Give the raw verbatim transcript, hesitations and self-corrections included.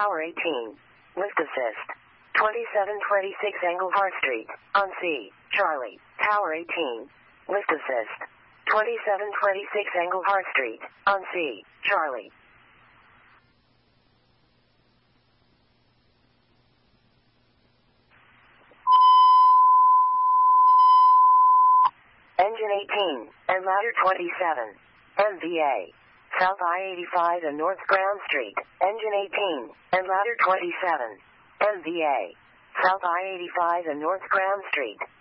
Tower eighteen. Lift assist. twenty-seven twenty-six Engelhart Street, on C. Charlie. Tower eighteen. Lift assist. twenty-seven twenty-six Engelhart Street, on C. Charlie. Engine eighteen, and ladder twenty-seven. M V A. South I eighty-five and North Ground Street. Engine eighteen, and ladder twenty-seven. M V A. South I eighty-five and North Ground Street.